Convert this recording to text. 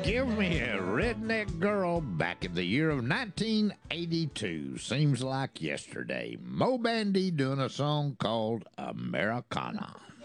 Give me a redneck girl back in the year of 1982. Seems like yesterday. Mo Bandy doing a song called Americana.